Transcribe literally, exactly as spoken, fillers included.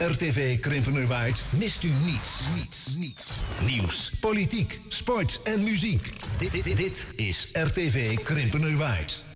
R T V Krimpenerwaard mist u niets. Niets, niets. Nieuws, politiek, sport en muziek. Dit, dit, dit is R T V Krimpenerwaard.